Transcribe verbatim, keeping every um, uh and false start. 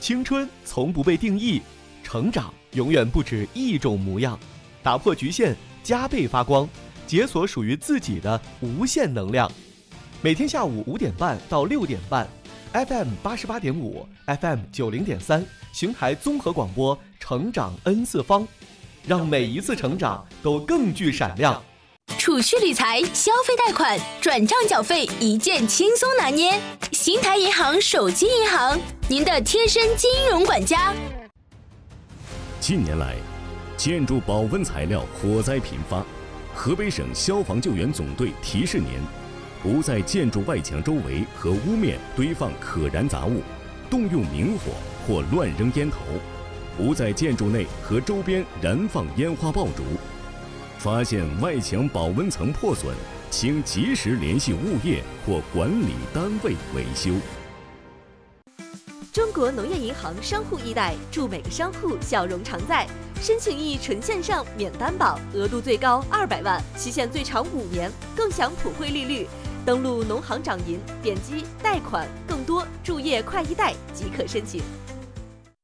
青春从不被定义，成长永远不止一种模样。打破局限，加倍发光，解锁属于自己的无限能量。每天下午五点半到六点半 ，F M 八十八点五 ，F M 九零点三，邢台综合广播，成长 N 次方，让每一次成长都更具闪亮。 储蓄理财、消费贷款、转账缴费一键轻松拿捏。邢台银行手机银行，您的贴身金融管家。 近年来，建筑保温材料火灾频发，河北省消防救援总队提示您：不在建筑外墙周围和屋面堆放可燃杂物，动用明火或乱扔烟头；不在建筑内和周边燃放烟花爆竹。发现外墙保温层破损，请及时联系物业或管理单位维修。 中国农业银行商户易贷，祝每个商户笑容常在。申请易纯线上免担保，额度最高二百万，期限最长五年，更享普惠利率。登录农行掌银，点击贷款，更多助业快易贷即可申请。